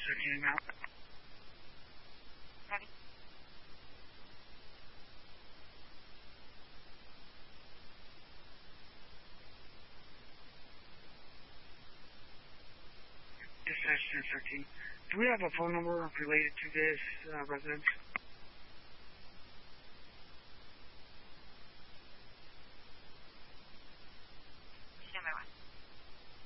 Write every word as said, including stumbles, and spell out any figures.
thirteen out. Ready? Dispatch ten thirteen. Do we have a phone number related to this uh, residence?